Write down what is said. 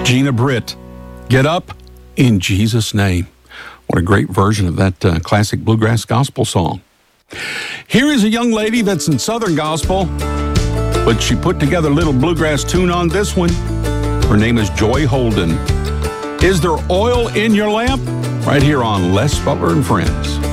Gina Britt, Get Up in Jesus' Name. What a great version of that classic bluegrass gospel song. Here is a young lady that's in Southern gospel, but she put together a little bluegrass tune on this one. Her name is Joy Holden. Is there oil in your lamp? Right here on Les Butler and Friends.